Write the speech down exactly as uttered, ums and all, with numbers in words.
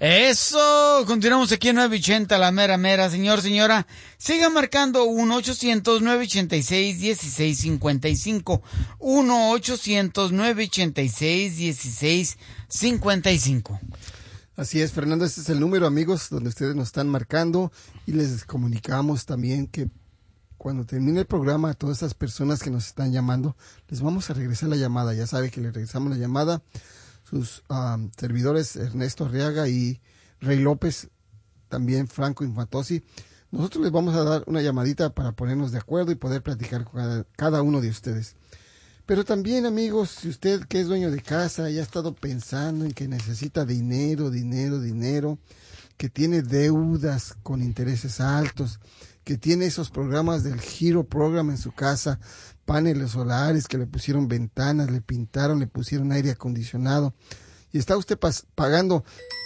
Eso, continuamos aquí en nueve ochenta, la mera mera, señor, señora. Siga marcando uno ochocientos, nueve ochenta y seis, dieciséis cincuenta y cinco. uno ochocientos, nueve ochenta y seis, dieciséis cincuenta y cinco. Así es, Fernando, este es el número, amigos, donde ustedes nos están marcando y les comunicamos también que cuando termine el programa a todas esas personas que nos están llamando, les vamos a regresar la llamada. Ya sabe que les regresamos la llamada. Sus um, servidores Ernesto Arriaga y Rey López, también Franco Infatosi. Nosotros les vamos a dar una llamadita para ponernos de acuerdo y poder platicar con cada, cada uno de ustedes. Pero también, amigos, si usted que es dueño de casa y ha estado pensando en que necesita dinero, dinero, dinero, que tiene deudas con intereses altos, que tiene esos programas del Hero Program en su casa, paneles solares, que le pusieron ventanas, le pintaron, le pusieron aire acondicionado, y está usted pas- pagando